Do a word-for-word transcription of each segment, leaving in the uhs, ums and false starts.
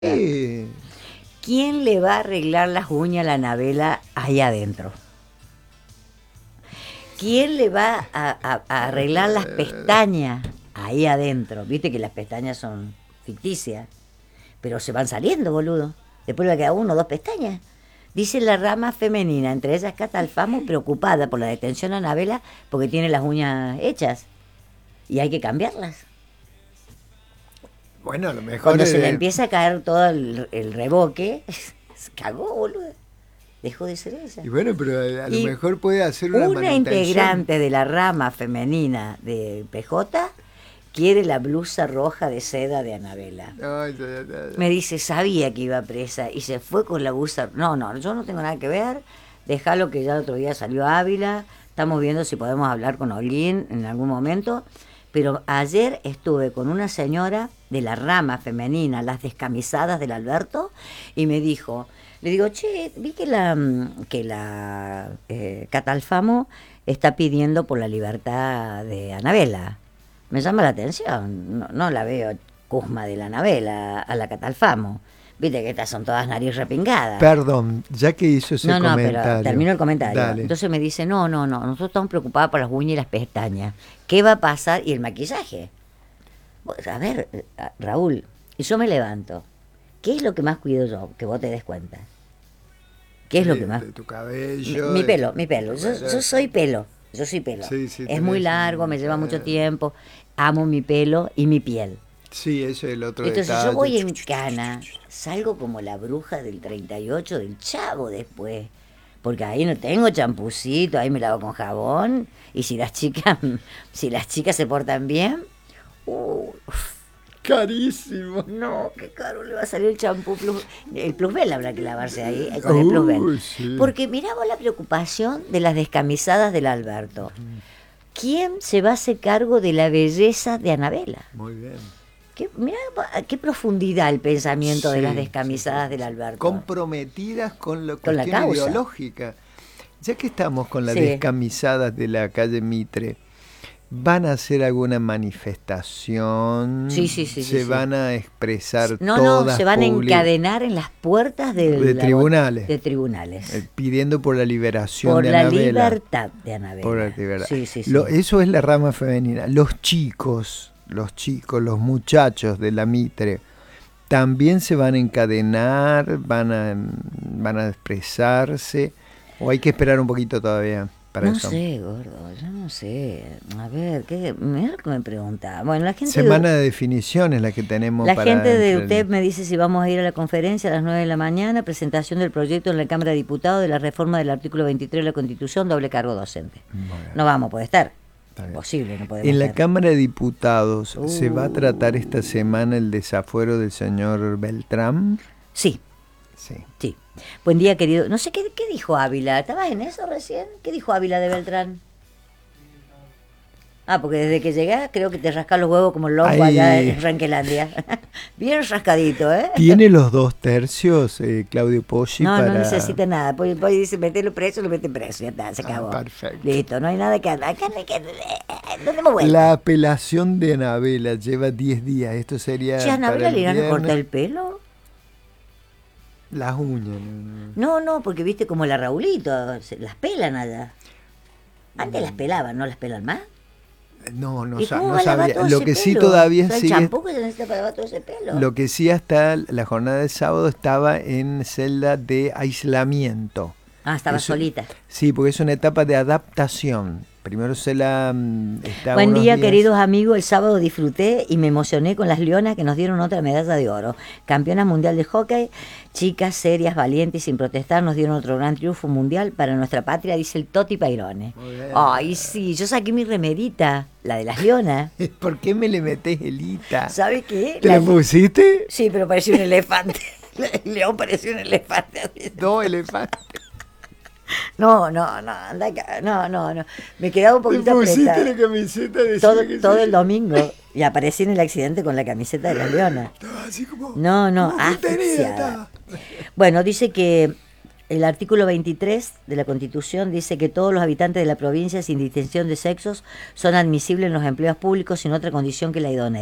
Sí. ¿Quién le va a arreglar las uñas a la Anabela ahí adentro? ¿Quién le va a, a- a arreglar las pestañas ahí adentro? Viste que las pestañas son ficticias, pero se van saliendo, boludo. Después le queda uno o dos pestañas. Dice la rama femenina, entre ellas Cata Alfamo, preocupada por la detención a Anabela porque tiene las uñas hechas y hay que cambiarlas. Bueno, a lo mejor. Cuando se le eh, empieza a caer todo el, el reboque, se cagó, boludo. Dejó de ser ella. Y bueno, pero a, a lo Y mejor puede hacer una, Una manutención. integrante de la rama femenina de P J quiere la blusa roja de seda de Anabela. Ay, ya, ya, ya. Me dice, sabía que iba presa y se fue con la blusa. No, no, yo no tengo nada que ver. Déjalo que ya el otro día salió a Ávila. Estamos viendo si podemos hablar con Olguín en algún momento. Pero ayer estuve con una señora de la rama femenina, las descamisadas del Alberto, y me dijo, le digo, che, vi que la, mm, que la eh, Cata Alfamo está pidiendo por la libertad de Anabela. Me llama la atención, no, no la veo Cusma de la Anabela a la Cata Alfamo. Viste que estas son todas nariz repingadas. Perdón, ya que hizo ese No, no, comentario. pero termino el comentario. Dale. Entonces me dice, no, no, no, nosotros estamos preocupados por las uñas y las pestañas. ¿Qué va a pasar? Y el maquillaje. Pues, a ver, eh, Raúl, y yo me levanto. ¿Qué es lo que más cuido yo? Que vos te des cuenta. ¿Qué es lo De- que más? de tu cabello. Mi de pelo, tu- mi pelo. Yo, yo soy pelo. Yo soy pelo. Sí, sí, Es tenés muy un- largo, me lleva mucho eh. tiempo. Amo mi pelo y mi piel. Sí, eso es el otro Entonces detalle. yo voy en cana, salgo como la bruja del treinta y ocho del Chavo después. Porque ahí no tengo champucito, ahí me lavo con jabón. Y si las chicas, si las chicas se portan bien, uh, Carísimo. no, qué caro le va a salir el champú plus, el Plusbel habrá que lavarse ahí eh, con el Plusbel. Uy, sí. Porque mirá vos la preocupación de las descamisadas del Alberto. ¿Quién se va a hacer cargo de la belleza de Anabela? Muy bien. ¿Qué, mirá a qué profundidad el pensamiento de Sí, las sí, descamisadas sí, del sí. Alberto. Comprometidas con la Con la cuestión causa. ideológica. Ya que estamos con las Sí. descamisadas de la calle Mitre, ¿van a hacer alguna manifestación? Sí, sí, sí, ¿Se sí, sí. van a expresar No, todas no, se van a public- encadenar en las puertas de, De la- tribunales. de tribunales. eh, pidiendo por la liberación Por de la Anabela? libertad de Anabela. Por la libertad. Sí, sí, sí. Lo- eso es la rama femenina. Los chicos, los chicos, los muchachos de la Mitre, también se van a encadenar, van a, van a expresarse, o hay que esperar un poquito todavía para No eso. sé, gordo, yo no sé. A ver, ¿qué? Mira lo que me pregunta. Bueno, la gente Semana de, de definiciones la que tenemos la para gente de entre- U T E P me dice si vamos a ir a la conferencia a las nueve de la mañana, presentación del proyecto en la Cámara de Diputados de la reforma del artículo veintitrés de la Constitución, doble cargo docente. Bueno, No vamos a poder estar. está bien. Imposible, no podemos En la estar. Cámara de Diputados se va a Uh. tratar esta semana el desafuero del señor Beltrán. Sí, Sí. sí. Buen día, querido. No sé, ¿qué, qué dijo Ávila? ¿Estabas en eso recién? ¿Qué dijo Ávila de Beltrán? Ah, porque desde que llegás creo que te rascas los huevos como loco Ay. allá en Ranquelandia. Bien rascadito, ¿eh? ¿Tiene los dos tercios, eh, Claudio Poggi, No, para...? no necesita nada. Pues, pues dice, metelo preso, lo mete preso. Ya está, se Ah, acabó. perfecto. Listo, no hay nada que andar. Acá no hay que... eh, No tenemos vuelta. La apelación de Anabela lleva diez días. Esto sería. Che, ¿a Anabela para el le irán a viernes. cortar el pelo? Las uñas. no, no. No, no, porque viste como la Raulito, se- las pelan allá. Antes las pelaban, ¿no las pelan más? No, no, ¿Y sa- cómo no va a lavar sabía. todo Lo ese que sí pelo? todavía O sea, el sigue. champú que se necesita para lavar todo ese pelo. Lo que sí hasta la jornada de sábado estaba en celda de aislamiento. Ah, estaba Eso- solita. Sí, porque es una etapa de adaptación. Primero se la mm, está Buen unos día, días- queridos amigos. El sábado disfruté y me emocioné con las leonas que nos dieron otra medalla de oro. Campeonas mundial de hockey, chicas serias, valientes y sin protestar, nos dieron otro gran triunfo mundial para nuestra patria, dice el Toti Pairone. Muy bien. Ay, sí, yo saqué mi remerita, la de las leonas. ¿Por qué me le metes helita? ¿Sabe qué? ¿Te La- la pusiste? Sí, pero parecía un elefante. El león parecía un elefante. Dos elefantes. No, no, no, anda acá. No, no, no. Me quedaba un Te poquito pusiste apretada. la camiseta de Todo, todo el domingo. Y aparecí en el accidente con la camiseta de la leona. Así como. No, no, como que tenía, asfixiada. Bueno, dice que el artículo veintitrés de la Constitución dice que todos los habitantes de la provincia, sin distinción de sexos, son admisibles en los empleos públicos sin otra condición que la idoneidad.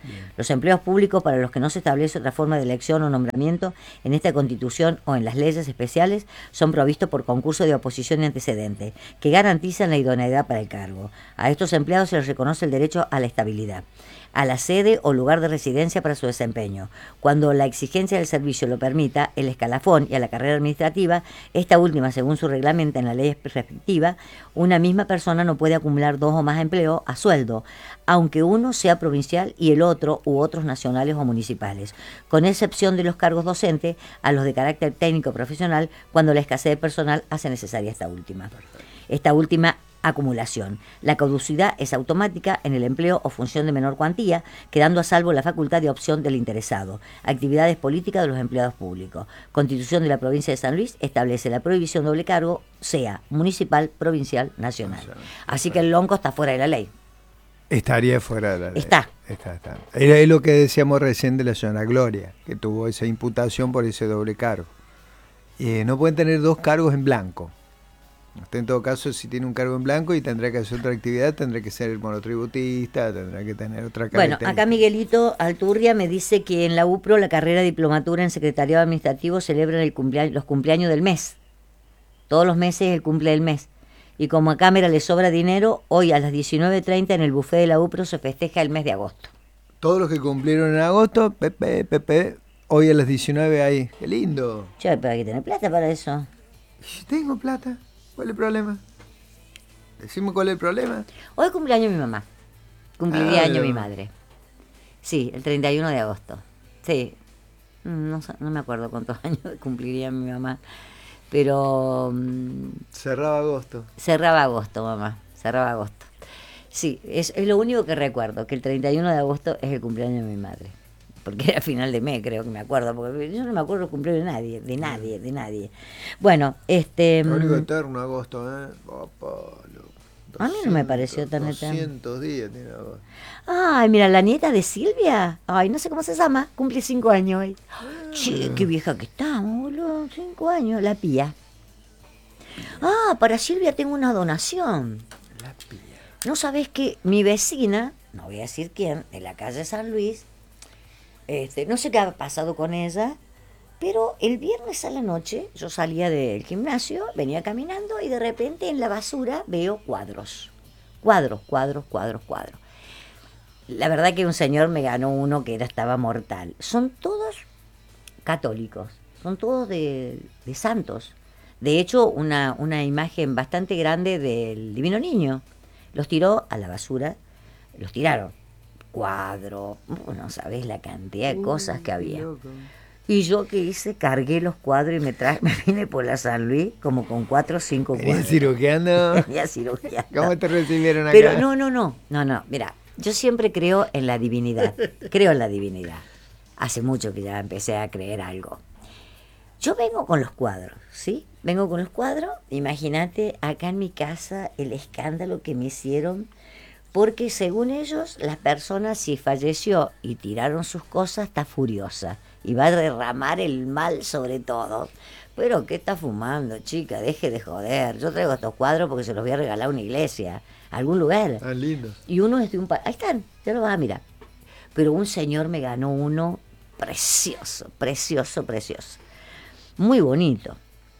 Bien. Los empleos públicos para los que no se establece otra forma de elección o nombramiento en esta Constitución o en las leyes especiales son provistos por concurso de oposición y antecedente, que garantizan la idoneidad para el cargo. A estos empleados se les reconoce el derecho a la estabilidad, a la sede o lugar de residencia para su desempeño. Cuando la exigencia del servicio lo permita, el escalafón y a la carrera administrativa, esta última, según su reglamento en la ley respectiva, una misma persona no puede acumular dos o más empleos a sueldo, aunque uno sea provincial y el otro u otros nacionales o municipales, con excepción de los cargos docentes a los de carácter técnico profesional, cuando la escasez de personal hace necesaria esta última. Esta última acumulación. La caducidad es automática en el empleo o función de menor cuantía, quedando a salvo la facultad de opción del interesado. Actividades políticas de los empleados públicos. Constitución de la provincia de San Luis establece la prohibición de doble cargo, sea municipal, provincial, nacional. Así que el lonco está fuera de la ley. Estaría fuera de la ley. Está. Está, está. Es lo que decíamos recién de la señora Gloria, que tuvo esa imputación por ese doble cargo. Eh, no pueden tener dos cargos en blanco. Usted en todo caso, si tiene un cargo en blanco y tendrá que hacer otra actividad, tendrá que ser monotributista, tendrá que tener otra característica. Bueno, acá Miguelito Alturria me dice que en la U P R O la carrera de diplomatura en secretariado administrativo celebran el cumplea- los cumpleaños del mes. Todos los meses es el cumple del mes. Y como a Cámara le sobra dinero, hoy a las diecinueve treinta en el buffet de la U P R O se festeja el mes de agosto. Todos los que cumplieron en agosto, Pepe, Pepe, hoy a las diecinueve ahí. ¡Qué lindo! Che, pero hay que tener plata para eso. Tengo plata. ¿Cuál es el problema? Decime cuál es el problema. Hoy cumpleaños mi mamá. Cumpliría Ah, año no. mi madre. Sí, el treinta y uno de agosto. Sí. No, sé- no me acuerdo cuántos años cumpliría mi mamá. Pero mm, Cerraba agosto. cerraba agosto, mamá. Cerraba agosto. Sí, es, es lo único que recuerdo, que el treinta y uno de agosto es el cumpleaños de mi madre. Porque era final de mes, creo que me acuerdo. Porque yo no me acuerdo el cumpleaños de nadie, de nadie, de nadie. Bueno, este... Lo único mm, eterno agosto, ¿eh? Papá, lo- A mí no me pareció tan eterno. doscientos días tiene agosto. Ay, mira, la nieta de Silvia. Ay, no sé cómo se llama. Cumple cinco años hoy. Che, qué vieja que estamos, boludo. Cinco años. La Pía. Ah, para Silvia tengo una donación. La pilla. ¿No sabés que mi vecina, no voy a decir quién, de la calle San Luis, este, no sé qué ha pasado con ella, pero el viernes a la noche yo salía del gimnasio, venía caminando y de repente en la basura veo cuadros. Cuadros, cuadros, cuadros, cuadros. La verdad que un señor me ganó uno que era, estaba mortal. Son todos católicos, son todos de, de santos. De hecho, una, una imagen bastante grande del Divino Niño. Los tiró a la basura, los tiraron. Cuadro, no sabés la cantidad de cosas que había. Y yo que hice, cargué los cuadros y me traje, me vine por la San Luis como con cuatro o cinco ¿Venías cuadros. cirugiando? Venía cirugiando. ¿Cómo te recibieron acá? Pero no, no, no, no, no, mira, yo siempre creo en la divinidad, creo en la divinidad. Hace mucho que ya empecé a creer algo. Yo vengo con los cuadros, ¿sí? Vengo con los cuadros, imagínate acá en mi casa el escándalo que me hicieron, porque según ellos, las personas, si falleció y tiraron sus cosas, está furiosa y va a derramar el mal sobre todo. Pero ¿qué está fumando, chica? Deje de joder. Yo traigo estos cuadros porque se los voy a regalar a una iglesia, a algún lugar. Ah, lindo. Y uno es de un pa- ahí están, ya lo vas a mirar. Pero un señor me ganó uno precioso, precioso, precioso. Muy bonito.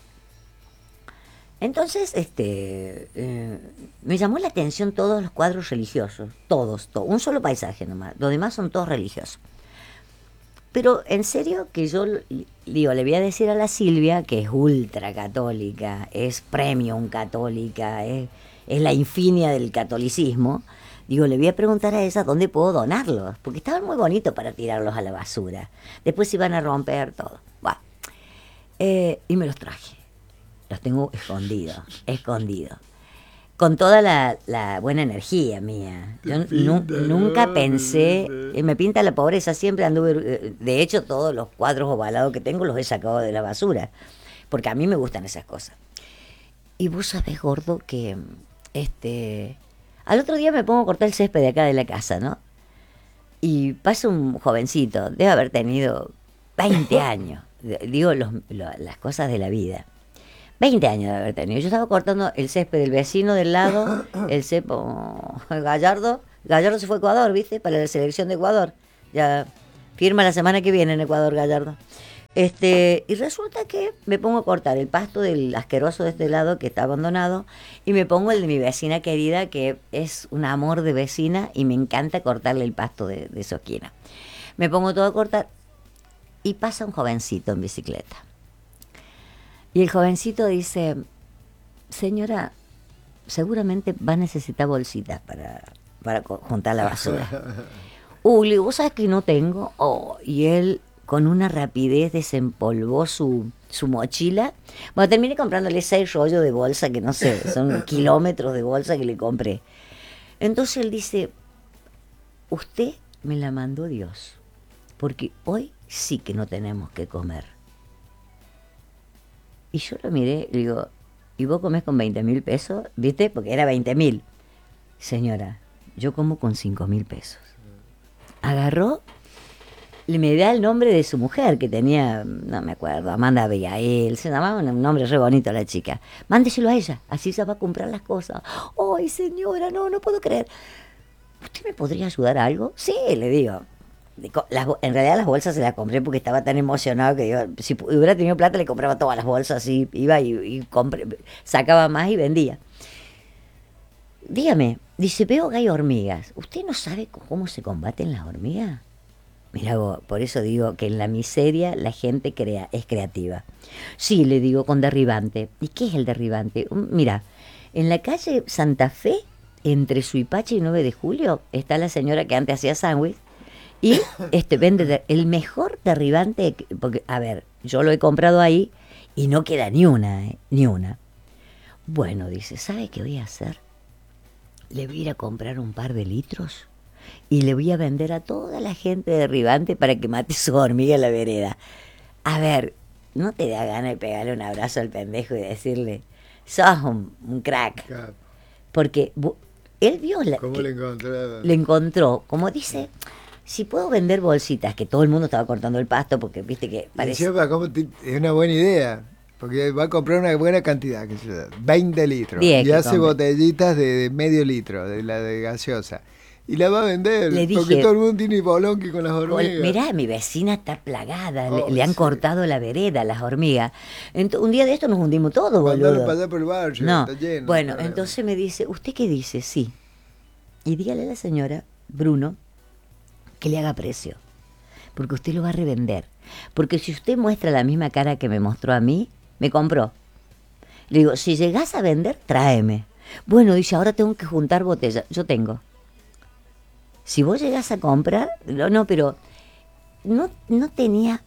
Entonces, este, eh, me llamó la atención todos los cuadros religiosos, todos, todos, un solo paisaje nomás, los demás son todos religiosos. Pero en serio que yo, digo, le voy a decir a la Silvia, que es ultra católica, es premium católica, es, es la infinia del catolicismo, digo, le voy a preguntar a ella dónde puedo donarlos, porque estaban muy bonitos para tirarlos a la basura. Después se iban a romper todo. Bueno, eh, y me los traje. Los tengo escondidos, escondidos. Con toda la, la buena energía mía. Yo nu- nunca pensé, eh, me pinta la pobreza, siempre anduve, eh, de hecho todos los cuadros ovalados que tengo los he sacado de la basura, porque a mí me gustan esas cosas. Y vos sabés, gordo, que este, al otro día me pongo a cortar el césped de acá de la casa, ¿no? Y pasa un jovencito, debe haber tenido veinte años, digo los, lo- las cosas de la vida. veinte años de haber tenido. Yo estaba cortando el césped del vecino del lado, el cepo Gallardo. Gallardo se fue a Ecuador, ¿viste? Para la selección de Ecuador. Ya firma la semana que viene en Ecuador, Gallardo. Este, y resulta que me pongo a cortar el pasto del asqueroso de este lado que está abandonado y me pongo el de mi vecina querida, que es un amor de vecina y me encanta cortarle el pasto de, de su esquina. Me pongo todo a cortar y pasa un jovencito en bicicleta. Y el jovencito dice, señora, seguramente va a necesitar bolsitas para, para juntar la basura. Uy, le digo, ¿vos sabés que no tengo? Oh, y él con una rapidez desempolvó su, su mochila. Bueno, terminé comprándole seis rollos de bolsa, que no sé, son kilómetros de bolsa que le compré. Entonces él dice, usted me la mandó Dios, porque hoy sí que no tenemos que comer. Y yo lo miré y digo, ¿y vos comés con veinte mil pesos? ¿Viste? Porque era veinte mil. Señora, yo como con cinco mil pesos. Agarró, le me da el nombre de su mujer, que tenía, no me acuerdo, Amanda Abigail, se llamaba un nombre re bonito la chica. Mándeselo a ella, así se va a comprar las cosas. ¡Ay, señora, no, no puedo creer! ¿Usted me podría ayudar a algo? Sí, le digo. Las, en realidad las bolsas se las compré porque estaba tan emocionado que digo, si hubiera tenido plata le compraba todas las bolsas y iba y, y compré, sacaba más y vendía. Dígame, dice, veo que hay hormigas. ¿Usted no sabe cómo se combaten las hormigas? Mira vos, por eso digo que en la miseria la gente crea, es creativa. Sí, le digo, con derribante. ¿Y qué es el derribante? Mira, en la calle Santa Fe, entre Suipacha y nueve de julio, está la señora que antes hacía sándwich y este vende de, el mejor derribante, porque, a ver, yo lo he comprado ahí y no queda ni una, eh, ni una. Bueno, dice, ¿sabe qué voy a hacer? Le voy a ir a comprar un par de litros y le voy a vender a toda la gente derribante para que mate su hormiga en la vereda. A ver, ¿no te da ganas de pegarle un abrazo al pendejo y decirle, sos un, un crack? Porque él vio la, ¿cómo le encontró? Le encontró, como dice, si puedo vender bolsitas, que todo el mundo estaba cortando el pasto porque viste que parece... Encima, ¿cómo te, es una buena idea, porque va a comprar una buena cantidad, que sea, veinte litros, y hace compre. botellitas de, de medio litro, de la de gaseosa. Y la va a vender, le dije, porque todo el mundo tiene bolonqui con las hormigas. Mirá, mi vecina está plagada, oh, le, le han sí. cortado la vereda las hormigas. Entonces, un día de esto nos hundimos todos, boludo. Para allá por el barrio, no. está lleno. Bueno, entonces me dice, ¿usted qué dice? Sí. Y dígale a la señora, Bruno, que le haga precio. Porque usted lo va a revender. Porque si usted muestra la misma cara que me mostró a mí, me compró. Le digo, si llegás a vender, tráeme. Bueno, dice, ahora tengo que juntar botellas. Yo tengo. Si vos llegás a comprar, no, no, pero no, no tenía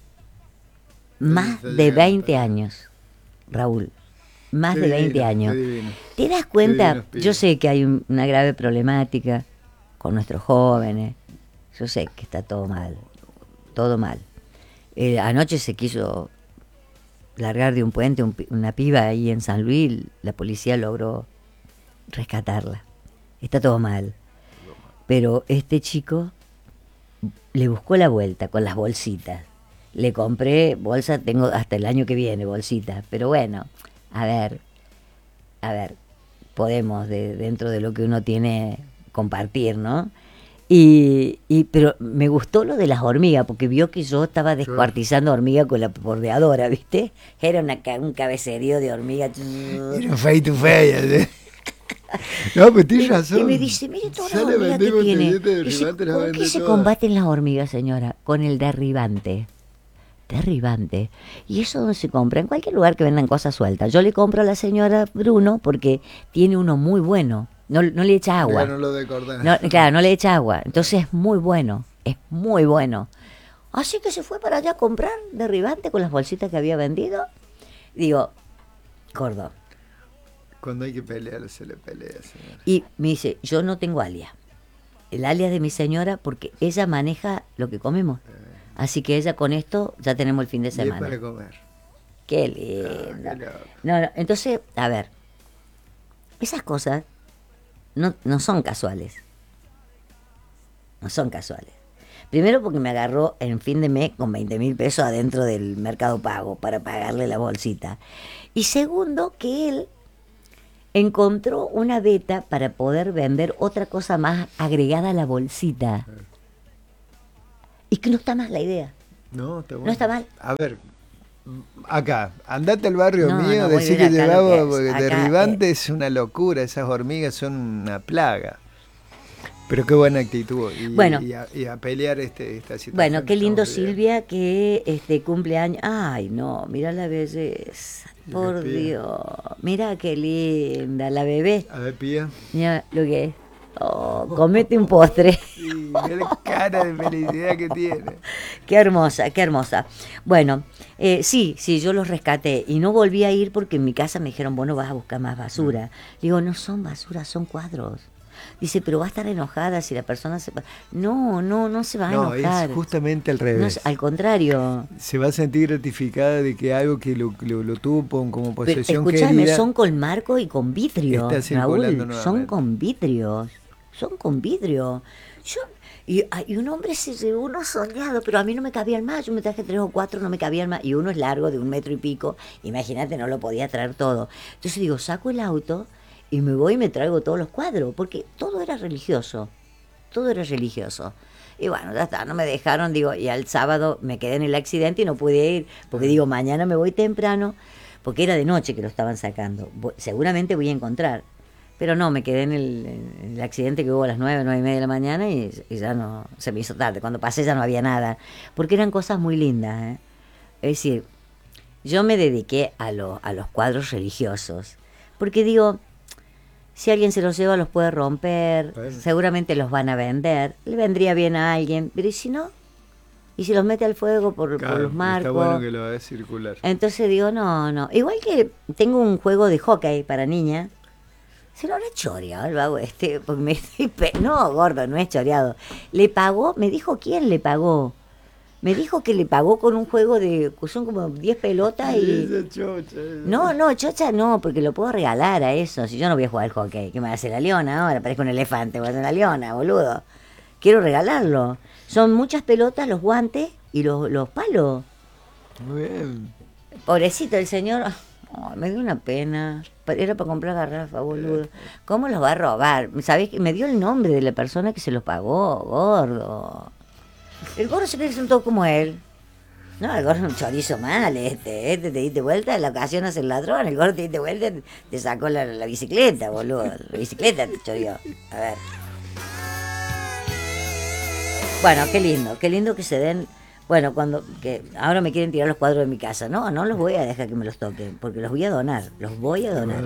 más de veinte años, Raúl, más de veinte años. ¿Te das cuenta? Yo sé que hay un, una grave problemática con nuestros jóvenes, yo sé que está todo mal, todo mal. Eh, anoche se quiso largar de un puente un, una piba ahí en San Luis, la policía logró rescatarla. Está todo mal. Pero este chico le buscó la vuelta con las bolsitas. Le compré bolsas, tengo hasta el año que viene bolsitas. Pero bueno, a ver, a ver, podemos de, dentro de lo que uno tiene compartir, ¿no? Y, y pero me gustó lo de las hormigas, porque vio que yo estaba descuartizando hormigas con la bordeadora, ¿viste? Era una, un cabecerío de hormigas. Era un face to face, ¿eh? No, pues tienes razón. Y me dice, mire todas las hormigas que tiene. Dice, ¿con qué se combaten las hormigas, señora? Con el derribante. Derribante. ¿Y eso dónde se compra? En cualquier lugar que vendan cosas sueltas. Yo le compro a la señora Bruno porque tiene uno muy bueno. No, no le echa agua. No lo de no, claro, no le echa agua. Entonces es muy bueno. Es muy bueno. Así que se fue para allá a comprar derribante con las bolsitas que había vendido. Digo, gordo. Cuando hay que pelear, se le pelea, señora. Y me dice, yo no tengo alias. El alias de mi señora, porque ella maneja lo que comemos. Eh. Así que ella con esto ya tenemos el fin de semana. Y es para comer. Qué lindo. Ah, qué no, no, entonces, a ver, esas cosas no, no son casuales. No son casuales. Primero porque me agarró en fin de mes con veinte mil pesos adentro del Mercado Pago para pagarle la bolsita. Y segundo, que él encontró una beta para poder vender otra cosa más agregada a la bolsita. Y que no está mal la idea. No, está bueno. No está mal. A ver, acá, andate al barrio No, mío, no, voy decir a ver que acá lo llevaba, que es. porque Acá, derribante eh. es una locura, esas hormigas son una plaga. Pero qué buena actitud. Y, Bueno. y, a, y a pelear este, esta situación. Bueno, qué lindo Estamos bien. Silvia que este cumpleaños. Ay, no, mira la belleza. Por Pía. Dios. Mira qué linda la bebé. A ver, Pía. Mira lo que es. Oh, comete un postre. Sí, mira la cara de felicidad que tiene. Qué hermosa, qué hermosa. Bueno, eh, sí, sí, yo los rescaté y no volví a ir porque en mi casa me dijeron, bueno, vas a buscar más basura. Digo, no son basura, son cuadros. Dice, pero va a estar enojada si la persona se... No, no, no se va a No, enojar. es justamente al No, revés. al contrario. Se va a sentir gratificada de que algo que lo, lo, lo tuvo como Pero posesión escúchame, querida son con marco y con vidrio, está circulando Raúl, nuevamente. son con vidrios, son con vidrio. Yo, y, y un hombre se llevó uno soñado, pero a mí no me cabían más, yo me traje tres o cuatro, no me cabían más, y uno es largo, de un metro y pico, imagínate, no lo podía traer todo. Entonces digo, saco el auto y me voy y me traigo todos los cuadros, porque todo era religioso, todo era religioso. Y bueno, ya está, no me dejaron, digo, y al sábado me quedé en el accidente y no pude ir, porque digo, mañana me voy temprano, porque era de noche que lo estaban sacando. Voy, seguramente voy a encontrar, pero no, me quedé en el, en el accidente que hubo a las nueve, nueve y media de la mañana y, y ya no, se me hizo tarde. Cuando pasé ya no había nada, porque eran cosas muy lindas, ¿eh? Es decir, yo me dediqué a, lo, a los cuadros religiosos, porque digo, si alguien se los lleva los puede romper, Bueno. seguramente los van a vender, le vendría bien a alguien, pero ¿y si no? ¿Y si los mete al fuego por, Claro, por los marcos? está bueno que lo haga circular. Entonces digo, no, no. Igual que tengo un juego de hockey para niña, se lo habrá choreado el vago este, porque me estoy pe- no, gordo, no es choreado. Le pagó, me dijo quién le pagó. Me dijo que le pagó con un juego de, son como diez pelotas y... Esa chocha, esa. No, no, chocha no, porque lo puedo regalar a eso. Si yo no voy a jugar al hockey, ¿qué me hace la leona ahora? Parezco un elefante, voy a hacer la leona, boludo. Quiero regalarlo. Son muchas pelotas, los guantes y los, los palos. Muy bien. Pobrecito el señor, oh, me dio una pena. Era para comprar garrafa, boludo. ¿Cómo los va a robar? ¿Sabés que me dio el nombre de la persona que se los pagó, gordo? El gordo se cree que son todos como él. No, el gordo es un chorizo mal, este, este te diste vuelta, en la ocasión hace el ladrón, el gordo te diste vuelta, te sacó la, la bicicleta, boludo. La bicicleta te choreó. A ver. Bueno, qué lindo, qué lindo que se den. Bueno, cuando que ahora me quieren tirar los cuadros de mi casa. No, no los voy a dejar que me los toquen, porque los voy a donar, los voy a donar.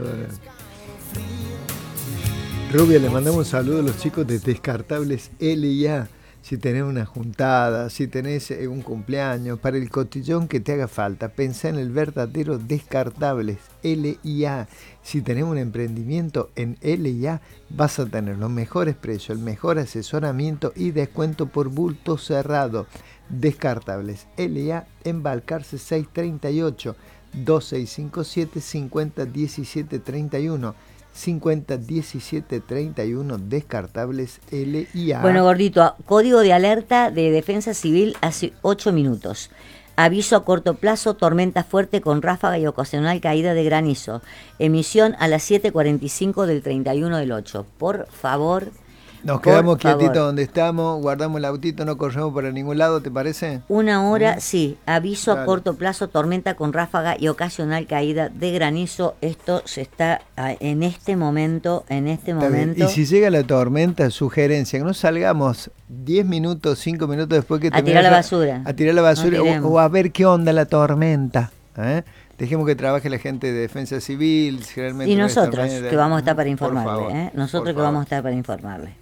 Rubia, le mandamos un saludo a los chicos de Descartables L y A. Si tenés una juntada, si tenés un cumpleaños, para el cotillón que te haga falta, pensá en el verdadero Descartables L y A. Si tenés un emprendimiento en L y A, vas a tener los mejores precios, el mejor asesoramiento y descuento por bulto cerrado. Descartables L y A en Balcarce seiscientos treinta y ocho, dos seis cinco siete, cincuenta diecisiete treinta y uno. cincuenta diecisiete treinta y uno. Descartables L y A. Bueno, gordito, código de alerta de Defensa Civil hace ocho minutos. Aviso a corto plazo, tormenta fuerte con ráfaga y ocasional caída de granizo. Emisión a las siete cuarenta y cinco del treinta y uno del ocho. Por favor. Nos por quedamos favor. quietitos donde estamos, guardamos el autito, no corremos para ningún lado, ¿te parece? Una hora, sí. Aviso Dale. a corto plazo, tormenta con ráfaga y ocasional caída de granizo. Esto se está ah, en este momento, en este Está bien. momento. Y si llega la tormenta, sugerencia, que no salgamos diez minutos, cinco minutos después que A termine tirar la esa- basura. A tirar la basura No o, tiremos. o a ver qué onda la tormenta. ¿eh? Dejemos que trabaje la gente de Defensa Civil. Generalmente Y no es nosotros, tormenta. que vamos a estar para Por informarle. favor, ¿eh? Nosotros por que vamos a favor. estar para informarle.